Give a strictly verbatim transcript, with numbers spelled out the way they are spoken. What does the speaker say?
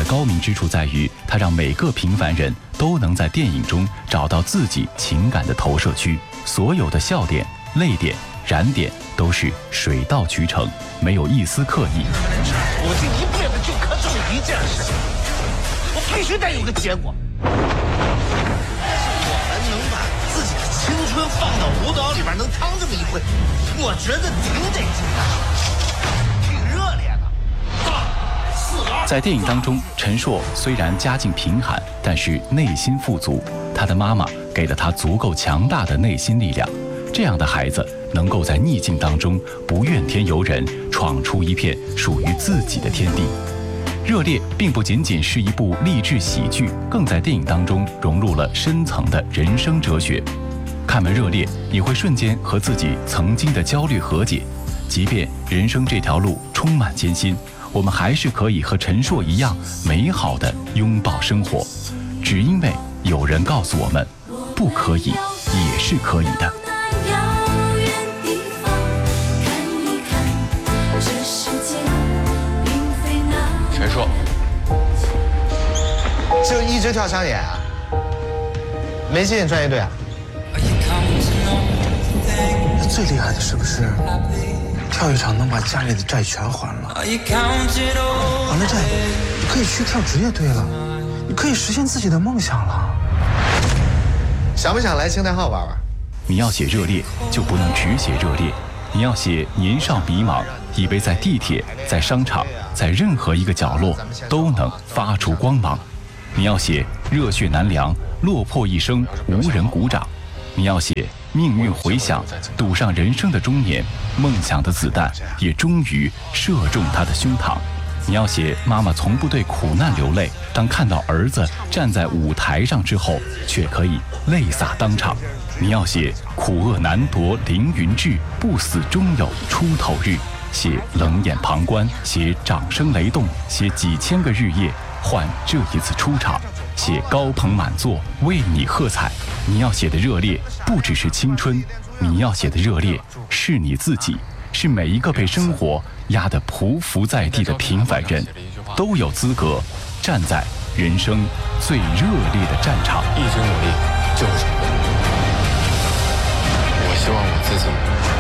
高明之处在于，它让每个平凡人都能在电影中找到自己情感的投射区，所有的笑点、泪点、燃点都是水到渠成，没有一丝刻意。 我这一辈子就磕这么一件事，我必须得有个结果。但是我们能把自己的青春放到舞蹈里边，能趟这么一回，我觉得挺得劲的，挺热烈的。 在电影当中，陈硕虽然家境贫寒，但是内心富足，他的妈妈给了他足够强大的内心力量。这样的孩子能够在逆境当中不怨天尤人，闯出一片属于自己的天地。热烈并不仅仅是一部励志喜剧，更在电影当中融入了深层的人生哲学。看完热烈，你会瞬间和自己曾经的焦虑和解，即便人生这条路充满艰辛，我们还是可以和陈硕一样美好的拥抱生活，只因为有人告诉我们，不可以也是可以的。 陈硕， 就一直跳商演啊？没进专业队啊？ 最厉害的是不是跳一场能把家里的债全还了？还了债，你可以去跳职业队了，你可以实现自己的梦想了。 想不想来青台号玩玩？ 你要写热烈，就不能只写热烈。你要写年少迷茫，以为在地铁、在商场、在任何一个角落都能发出光芒。你要写热血难量，落魄一生无人鼓掌。你要写命运回响，赌上人生的中年，梦想的子弹也终于射中他的胸膛。你要写妈妈从不对苦难流泪，当看到儿子站在舞台上之后，却可以泪洒当场。你要写苦厄难夺凌云志，不死终有出头日。写冷眼旁观，写掌声雷动，写几千个日夜换这一次出场，写高朋满座为你喝彩。你要写的热烈不只是青春，你要写的热烈是你自己，是每一个被生活压得匍匐在地的平凡人，都有资格站在人生最热烈的战场。 一直努力就是成功。我希望我自己